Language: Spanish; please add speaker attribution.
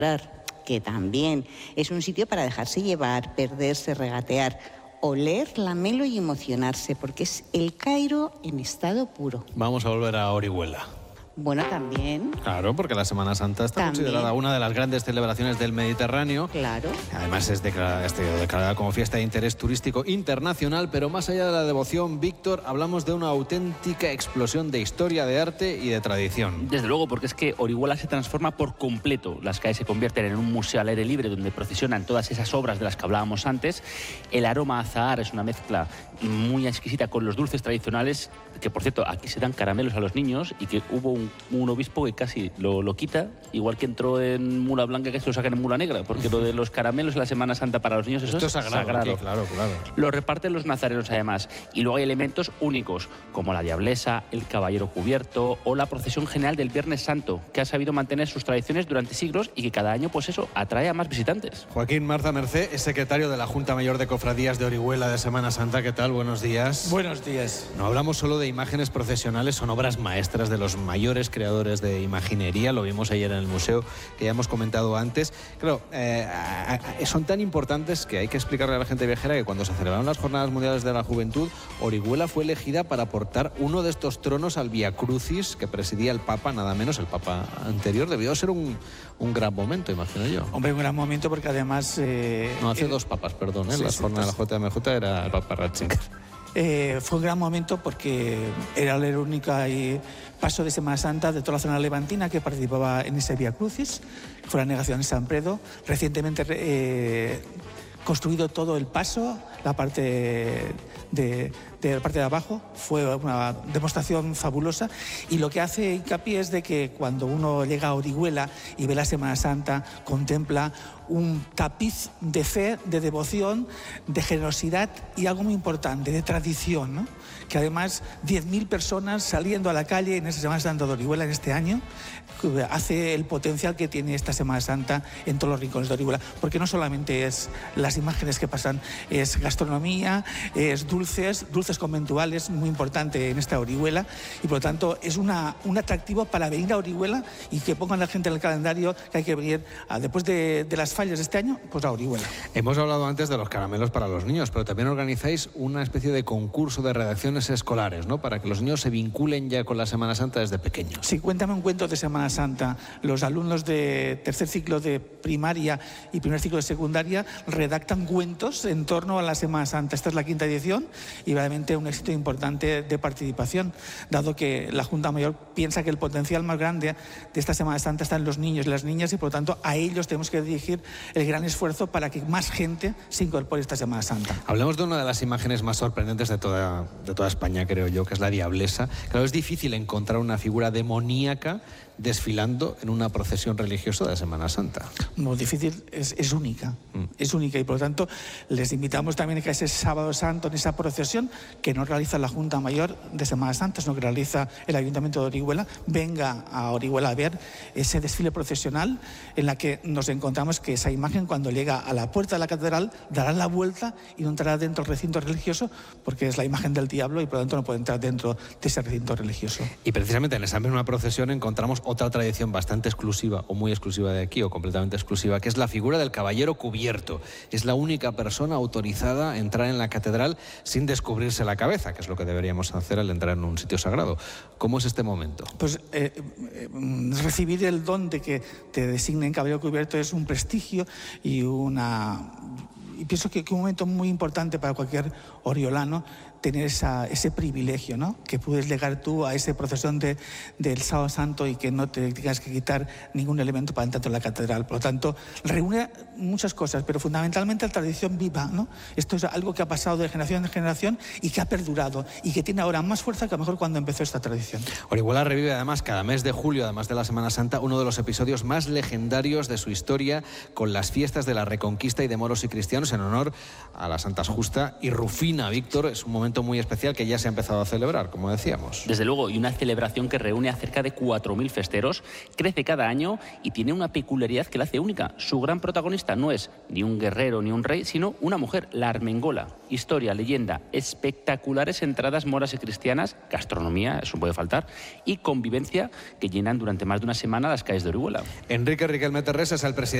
Speaker 1: que también es un sitio para dejarse llevar, perderse, regatear, oler, lamelo y emocionarse, porque es el Cairo en estado puro.
Speaker 2: Vamos a volver a Orihuela.
Speaker 1: Bueno, también.
Speaker 2: Claro, porque la Semana Santa está considerada una de las grandes celebraciones del Mediterráneo.
Speaker 1: Claro.
Speaker 2: Además es declarada como fiesta de interés turístico internacional, pero más allá de la devoción, Víctor, hablamos de una auténtica explosión de historia, de arte y de tradición.
Speaker 3: Desde luego, porque es que Orihuela se transforma por completo. Las calles se convierten en un museo al aire libre donde procesionan todas esas obras de las que hablábamos antes. El aroma a azahar es una mezcla muy exquisita con los dulces tradicionales, que por cierto, aquí se dan caramelos a los niños y que hubo un obispo que casi lo quita, igual que entró en Mula Blanca, que se lo sacan en Mula Negra, porque lo de los caramelos en la Semana Santa para los niños, eso es sagrado.
Speaker 2: Aquí, claro.
Speaker 3: Lo reparten los nazarenos además. Y luego hay elementos únicos, como la diablesa, el caballero cubierto o la procesión general del Viernes Santo, que ha sabido mantener sus tradiciones durante siglos y que cada año, pues eso, atrae a más visitantes.
Speaker 2: Joaquín Marza Mercé es secretario de la Junta Mayor de Cofradías de Orihuela de Semana Santa. ¿Qué tal? Buenos días.
Speaker 4: Buenos días.
Speaker 2: No hablamos solo de imágenes procesionales, son obras maestras de los mayores creadores de imaginería. Lo vimos ayer en el museo, que ya hemos comentado antes. Claro, son tan importantes que hay que explicarle a la gente viajera que cuando se celebraron las Jornadas Mundiales de la Juventud, Orihuela fue elegida para aportar uno de estos tronos al Vía Crucis que presidía el Papa, nada menos el Papa anterior. Debió ser un gran momento, imagino yo.
Speaker 4: Hombre, un gran momento porque además...
Speaker 2: hace dos papas, perdón, las jornadas de la JMJ era el Papa Ratzinger.
Speaker 4: Fue un gran momento porque era el único paso de Semana Santa de toda la zona levantina que participaba en ese Vía Crucis, que fue la negación de San Pedro. Recientemente construido todo el paso, la parte de la parte de abajo, fue una demostración fabulosa, y lo que hace hincapié es de que cuando uno llega a Orihuela y ve la Semana Santa, contempla un tapiz de fe, de devoción, de generosidad y algo muy importante, de tradición, ¿no? Que además 10.000 personas saliendo a la calle en esa Semana Santa de Orihuela en este año hace el potencial que tiene esta Semana Santa en todos los rincones de Orihuela, porque no solamente es las imágenes que pasan, es gastronomía, es dulces conventuales, muy importante en esta Orihuela, y por lo tanto es un atractivo para venir a Orihuela y que pongan a la gente en el calendario que hay que venir después de las fallas de este año, pues a Orihuela.
Speaker 2: Hemos hablado antes de los caramelos para los niños, pero también organizáis una especie de concurso de redacciones escolares, ¿no? Para que los niños se vinculen ya con la Semana Santa desde pequeños.
Speaker 4: Sí, cuéntame un cuento de Semana Santa. Los alumnos de tercer ciclo de primaria y primer ciclo de secundaria redactan cuentos en torno a la Semana Santa. Esta es la 5ª edición y realmente un éxito importante de participación, dado que la Junta Mayor piensa que el potencial más grande de esta Semana Santa está en los niños y las niñas, y por lo tanto a ellos tenemos que dirigir el gran esfuerzo para que más gente se incorpore a esta Semana Santa.
Speaker 2: Hablemos de una de las imágenes más sorprendentes de toda España, creo yo, que es la diablesa. Claro, es difícil encontrar una figura demoníaca desfilando en una procesión religiosa de Semana Santa.
Speaker 4: No, difícil, es única. Es única, y por lo tanto les invitamos también a que ese Sábado Santo, en esa procesión que no realiza la Junta Mayor de Semana Santa, sino que realiza el Ayuntamiento de Orihuela, venga a Orihuela a ver ese desfile procesional, en la que nos encontramos que esa imagen, cuando llega a la puerta de la catedral, dará la vuelta y no entrará dentro del recinto religioso, porque es la imagen del diablo y por lo tanto no puede entrar dentro de ese recinto religioso.
Speaker 2: Y precisamente en esa misma procesión encontramos otra tradición bastante exclusiva, o muy exclusiva de aquí, o completamente exclusiva, que es la figura del caballero cubierto. Es la única persona autorizada a entrar en la catedral sin descubrirse la cabeza, que es lo que deberíamos hacer al entrar en un sitio sagrado. ¿Cómo es este momento?
Speaker 4: Pues recibir el don de que te designen caballero cubierto es un prestigio y pienso que un momento muy importante para cualquier oriolano, tener ese privilegio, ¿no? Que puedes llegar tú a esa procesión del Sábado Santo y que no te tengas que quitar ningún elemento para entrar en la catedral. Por lo tanto, reúne muchas cosas, pero fundamentalmente la tradición viva, ¿no? Esto es algo que ha pasado de generación en generación y que ha perdurado y que tiene ahora más fuerza que a lo mejor cuando empezó esta tradición.
Speaker 2: Orihuela revive además cada mes de julio, además de la Semana Santa, uno de los episodios más legendarios de su historia, con las fiestas de la Reconquista y de moros y cristianos en honor a las Santas Justa y Rufina. Víctor, es un momento momento muy especial que ya se ha empezado a celebrar, como decíamos.
Speaker 3: Desde luego, y una celebración que reúne a cerca de 4.000 festeros, crece cada año y tiene una peculiaridad que la hace única. Su gran protagonista no es ni un guerrero ni un rey, sino una mujer, la armengola. Historia, leyenda, espectaculares entradas moras y cristianas, gastronomía, eso no puede faltar, y convivencia que llenan durante más de una semana las calles de Orihuela.
Speaker 2: Enrique Riquelme Terrés es el presidente